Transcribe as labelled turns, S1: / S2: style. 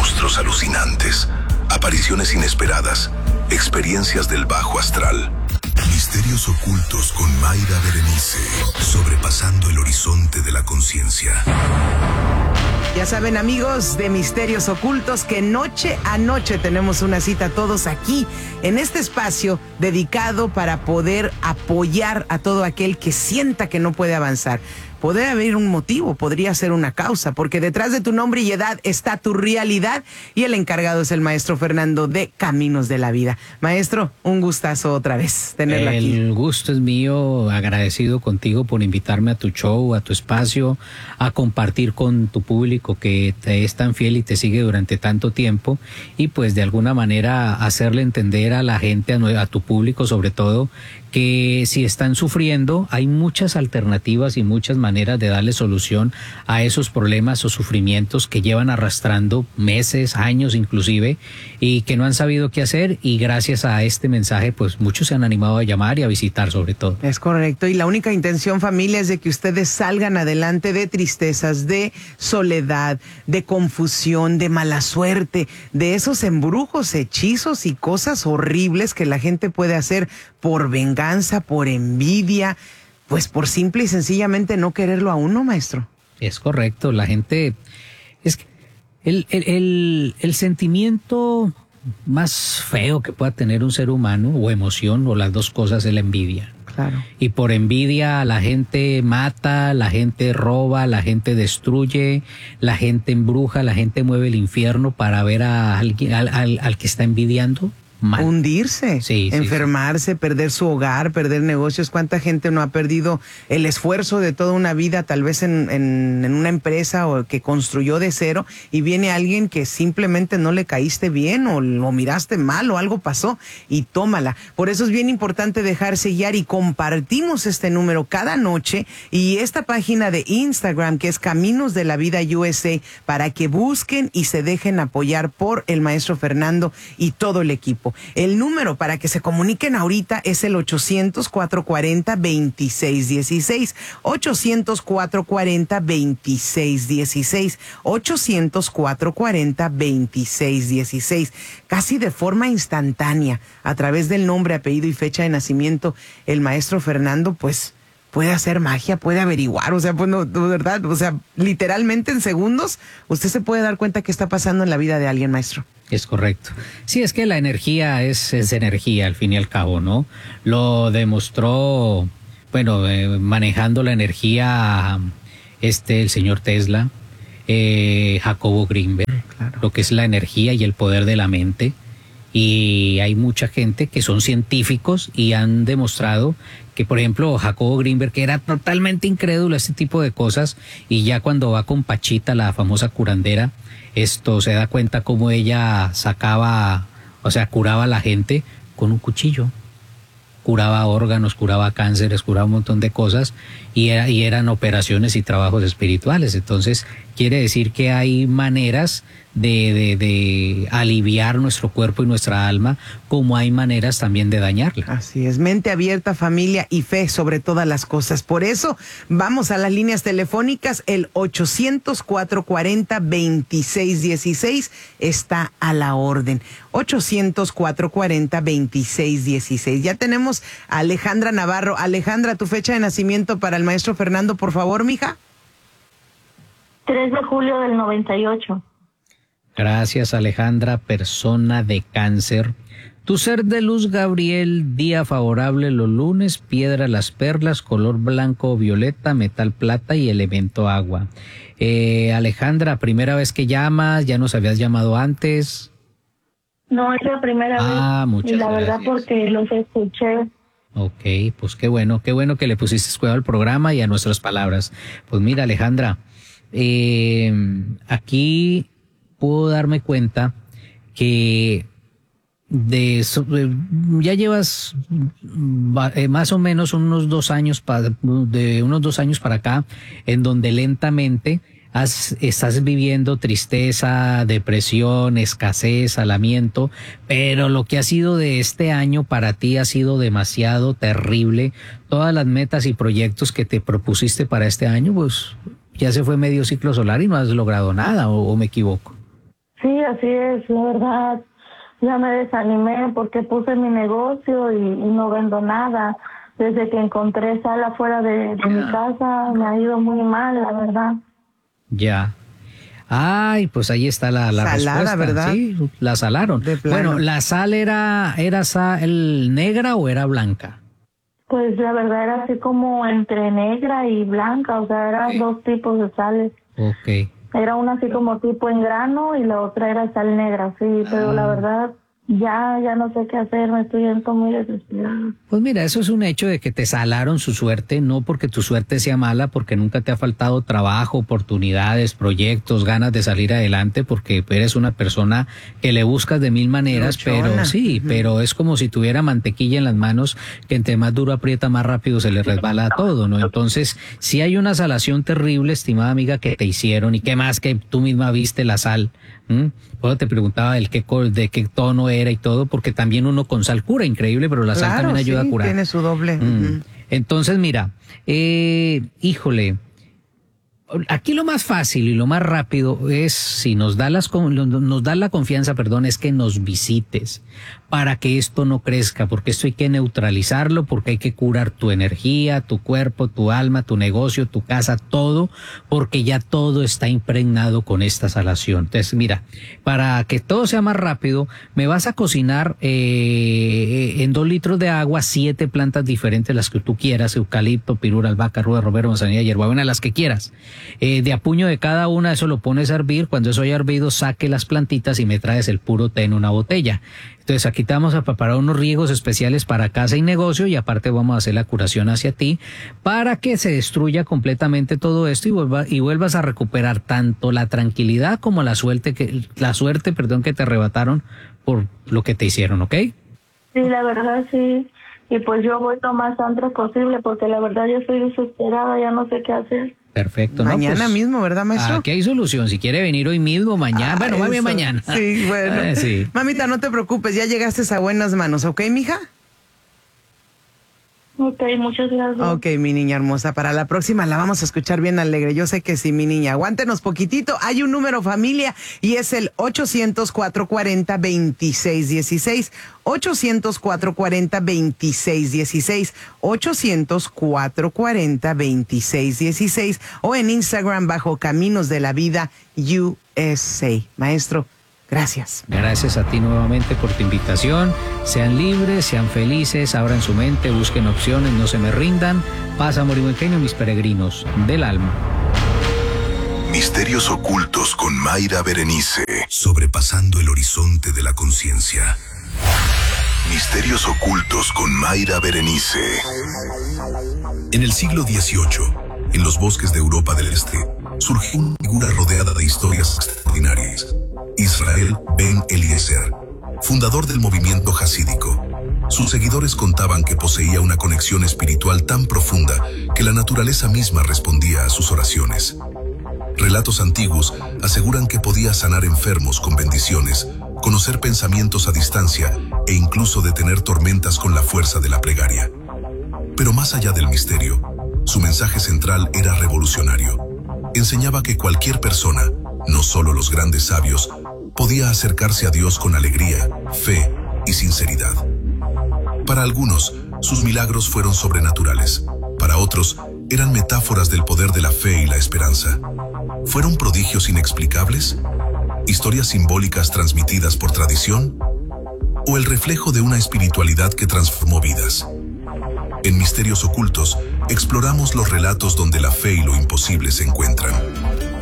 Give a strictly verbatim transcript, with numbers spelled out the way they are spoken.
S1: monstruos alucinantes, apariciones inesperadas, experiencias del bajo astral. Misterios ocultos con Mayra Berenice, sobrepasando el horizonte de la conciencia.
S2: Ya saben, amigos de Misterios Ocultos, que noche a noche tenemos una cita todos aquí, en este espacio dedicado para poder apoyar a todo aquel que sienta que no puede avanzar. Podría haber un motivo, podría ser una causa, porque detrás de tu nombre y edad está tu realidad, y el encargado es el maestro Fernando de Caminos de la Vida. Maestro, un gustazo otra vez tenerlo
S3: el
S2: aquí.
S3: El gusto es mío, agradecido contigo por invitarme a tu show, a tu espacio, a compartir con tu público que te es tan fiel y te sigue durante tanto tiempo, y pues de alguna manera hacerle entender a la gente, a, a tu público sobre todo, que si están sufriendo, hay muchas alternativas y muchas maneras de darle solución a esos problemas o sufrimientos que llevan arrastrando meses, años inclusive, y que no han sabido qué hacer, y gracias a este mensaje pues muchos se han animado a llamar y a visitar sobre todo.
S2: Es correcto, y la única intención, familia, es de que ustedes salgan adelante de tristezas, de soledad, de confusión, de mala suerte, de esos embrujos, hechizos y cosas horribles que la gente puede hacer por venganza, por envidia, pues por simple y sencillamente no quererlo a uno, maestro.
S3: Es correcto, la gente, es que el, el, el, el sentimiento más feo que pueda tener un ser humano, o emoción, o las dos cosas, es la envidia.
S2: Claro.
S3: Y por envidia la gente mata, la gente roba, la gente destruye, la gente embruja, la gente mueve el infierno para ver a alguien, al, al, al que está envidiando mal.
S2: Hundirse,
S3: sí,
S2: enfermarse, sí, sí. perder su hogar, perder negocios. ¿Cuánta gente no ha perdido el esfuerzo de toda una vida, tal vez en, en, en una empresa o que construyó de cero, y viene alguien que simplemente no le caíste bien o lo miraste mal o algo pasó y tómala? Por eso es bien importante dejarse guiar, y compartimos este número cada noche y esta página de Instagram que es Caminos de la Vida U S A, para que busquen y se dejen apoyar por el maestro Fernando y todo el equipo. El número para que se comuniquen ahorita es el ochocientos, cuatrocientos cuarenta, veintiséis dieciséis. ochocientos, cuatrocientos cuarenta, veintiséis dieciséis. ochocientos, cuatrocientos cuarenta, veintiséis dieciséis. Casi de forma instantánea, a través del nombre, apellido y fecha de nacimiento, el maestro Fernando, pues, puede hacer magia, puede averiguar, o sea, pues no, de verdad, o sea, literalmente en segundos, usted se puede dar cuenta qué está pasando en la vida de alguien, maestro.
S3: Es correcto. Sí, es que la energía es, es energía, al fin y al cabo, ¿no? Lo demostró, bueno, eh, manejando la energía, este, el señor Tesla, eh, Jacobo Greenberg, claro. Lo que es la energía y el poder de la mente. Y hay mucha gente que son científicos y han demostrado que, por ejemplo, Jacobo Greenberg, que era totalmente incrédulo a este tipo de cosas, y ya cuando va con Pachita, la famosa curandera, esto se da cuenta cómo ella sacaba, o sea, curaba a la gente con un cuchillo. Curaba órganos, curaba cánceres, curaba un montón de cosas, y, era, y eran operaciones y trabajos espirituales. Entonces, quiere decir que hay maneras de, de, de aliviar nuestro cuerpo y nuestra alma, como hay maneras también de dañarla.
S2: Así es, mente abierta, familia, y fe sobre todas las cosas. Por eso, vamos a las líneas telefónicas. El ochocientos, cuatrocientos cuarenta, veintiséis dieciséis está a la orden. ochocientos, cuatrocientos cuarenta, veintiséis dieciséis. Ya tenemos a Alejandra Navarro. Alejandra, tu fecha de nacimiento para el maestro Fernando, por favor, mija.
S4: tres de julio del noventa y ocho.
S3: Gracias, Alejandra, persona de Cáncer. Tu ser de luz, Gabriel, día favorable los lunes, piedra las perlas, color blanco o violeta, metal plata y elemento agua. Eh, Alejandra, primera vez que llamas, ya nos habías llamado antes.
S4: No, es la primera
S3: ah,
S4: vez.
S3: Ah, muchas
S4: y la
S3: gracias.
S4: verdad porque los escuché.
S3: Ok, pues qué bueno, qué bueno que le pusiste cuidado al programa y a nuestras palabras. Pues mira, Alejandra, eh, aquí puedo darme cuenta que de ya llevas eh, más o menos unos dos años pa, de unos dos años para acá, en donde lentamente has, estás viviendo tristeza, depresión, escasez, alamiento, pero lo que ha sido de este año para ti ha sido demasiado terrible. Todas las metas y proyectos que te propusiste para este año, pues ya se fue medio ciclo solar y no has logrado nada, o, o me equivoco.
S4: Sí, así es, la verdad. Ya me desanimé porque puse mi negocio y, y no vendo nada. Desde que encontré sal afuera de, de mi casa me ha ido muy mal, la verdad.
S3: Ya. Ay, pues ahí está la, la
S2: Salada,
S3: respuesta.
S2: ¿verdad?
S3: Sí, la salaron.
S2: De plano.
S3: Bueno, ¿la sal era, era sal negra o era blanca?
S4: Pues la verdad era así como entre negra y blanca, o sea, eran dos tipos de sales.
S3: Ok.
S4: Era una así como tipo en grano y la otra era sal negra, sí, pero la verdad ya, ya no sé qué hacer, me estoy siento muy desesperada.
S3: Pues mira, eso es un hecho de que te salaron su suerte, no porque tu suerte sea mala, porque nunca te ha faltado trabajo, oportunidades, proyectos, ganas de salir adelante, porque eres una persona que le buscas de mil maneras,
S2: Luchona.
S3: pero sí, uh-huh. pero es como si tuviera mantequilla en las manos, que entre más duro aprieta, más rápido se le resbala todo, ¿no? Entonces, si hay una salación terrible, estimada amiga, que te hicieron, y qué más que tú misma viste la sal. ¿Mm? Pues te preguntaba el qué, de qué tono era y todo, porque también uno con sal cura, increíble, pero la sal
S2: Claro,
S3: también ayuda
S2: sí,
S3: a curar.
S2: Tiene su doble.
S3: Mm.
S2: Uh-huh.
S3: Entonces, mira, eh, híjole, aquí lo más fácil y lo más rápido es, si nos da las nos da la confianza, perdón, es que nos visites para que esto no crezca, porque esto hay que neutralizarlo, porque hay que curar tu energía, tu cuerpo, tu alma, tu negocio, tu casa, todo, porque ya todo está impregnado con esta salación. Entonces, mira, para que todo sea más rápido, me vas a cocinar eh, en dos litros de agua siete plantas diferentes, las que tú quieras: eucalipto, pirura, albahaca, ruda, romero, manzanilla, hierbabuena, las que quieras. Eh, de a puño de cada una, eso lo pones a hervir. Cuando eso haya hervido, saque las plantitas y me traes el puro té en una botella. Entonces aquí te vamos a preparar unos riegos especiales para casa y negocio, y aparte vamos a hacer la curación hacia ti para que se destruya completamente todo esto y, vuelva, y vuelvas a recuperar tanto la tranquilidad como la suerte que la suerte, perdón, que te arrebataron por lo que te hicieron, ¿ok?
S4: Sí, la verdad sí. Y pues yo voy lo más antes posible porque la verdad yo estoy desesperada, ya no sé qué hacer.
S3: Perfecto.
S2: Mañana
S3: ¿no? Pues,
S2: mismo, ¿verdad, maestro?
S3: Aquí hay solución. Si quiere venir hoy mismo, mañana. Ah, bueno, más bien mañana.
S2: Sí, bueno.
S3: Eh, sí.
S2: Mamita, no te preocupes, ya llegaste a buenas manos, ¿ok, mija?
S4: Ok, muchas gracias.
S2: Ok, mi niña hermosa, para la próxima la vamos a escuchar bien alegre. Yo sé que sí, mi niña. Aguántenos poquitito. Hay un número, familia, y es el ochocientos, cuatrocientos cuarenta, veintiséis dieciséis. ochocientos, cuatrocientos cuarenta, veintiséis dieciséis. ochocientos, cuatrocientos cuarenta, veintiséis dieciséis. O en Instagram bajo Caminos de la Vida U S A. Maestro, gracias.
S3: Gracias a ti nuevamente por tu invitación. Sean libres, sean felices, abran su mente, busquen opciones, no se me rindan. Paz, amor y buen genio, mis peregrinos del alma.
S1: Misterios ocultos con Mayra Berenice. Sobrepasando el horizonte de la conciencia. Misterios ocultos con Mayra Berenice. En el siglo dieciocho, en los bosques de Europa del Este, surgió una figura rodeada de historias extraordinarias. Israel Ben Eliezer, fundador del movimiento hasídico. Sus seguidores contaban que poseía una conexión espiritual tan profunda que la naturaleza misma respondía a sus oraciones. Relatos antiguos aseguran que podía sanar enfermos con bendiciones, conocer pensamientos a distancia e incluso detener tormentas con la fuerza de la plegaria. Pero más allá del misterio, su mensaje central era revolucionario. Enseñaba que cualquier persona, no solo los grandes sabios, podía acercarse a Dios con alegría, fe y sinceridad. Para algunos, sus milagros fueron sobrenaturales. Para otros, eran metáforas del poder de la fe y la esperanza. ¿Fueron prodigios inexplicables? ¿Historias simbólicas transmitidas por tradición? ¿O el reflejo de una espiritualidad que transformó vidas? En Misterios Ocultos, exploramos los relatos donde la fe y lo imposible se encuentran.